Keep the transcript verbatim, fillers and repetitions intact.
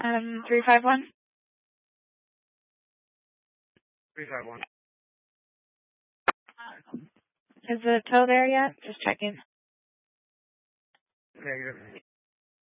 Um, three five one? three five one. Is the tow there yet? Just checking. Negative.